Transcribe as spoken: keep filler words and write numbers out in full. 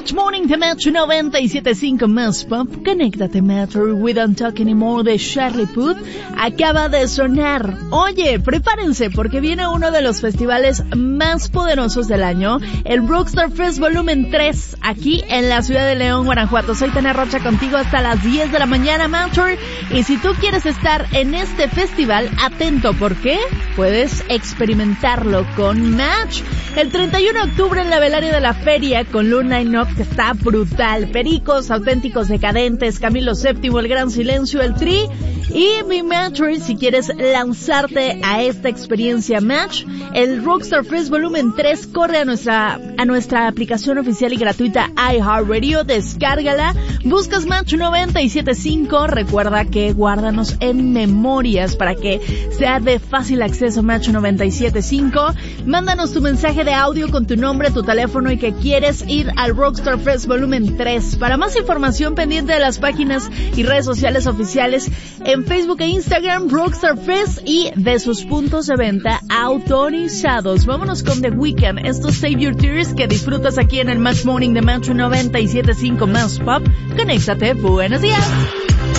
Match Morning de Match noventa y siete punto cinco Más Pop. Conéctate, Matter, We Don't Talk Anymore de Charlie Puth acaba de sonar. Oye, prepárense porque viene uno de los festivales más poderosos del año, el Rockstar Fest Volumen tres, aquí en la ciudad de León, Guanajuato. Soy Tania Rocha contigo hasta las diez de la mañana, Matter. Y si tú quieres estar en este festival, atento, porque puedes experimentarlo con Match. El treinta y uno de octubre en la velaria de la feria con un line-up que está brutal. Pericos, Auténticos Decadentes, Camilo séptimo, El Gran Silencio, El Tri y mi Matcher. Si quieres lanzarte a esta experiencia Match, el Rockstar Fest Volumen tres corre a nuestra a nuestra aplicación oficial y gratuita iHeartRadio. Descárgala, buscas Match noventa y siete punto cinco. Recuerda que guárdanos en memorias para que sea de fácil acceso Match noventa y siete punto cinco. Mándanos tu mensaje de audio con tu nombre, tu teléfono y que quieres ir al Rockstar Fest Volumen tres. Para más información, pendiente de las páginas y redes sociales oficiales en Facebook e Instagram, Rockstar Fest, y de sus puntos de venta autorizados. Vámonos con The Weeknd. Esto es Save Your Tears, que disfrutas aquí en el Match Morning de Match noventa y siete punto cinco Más Pop. Conéctate. Buenos días.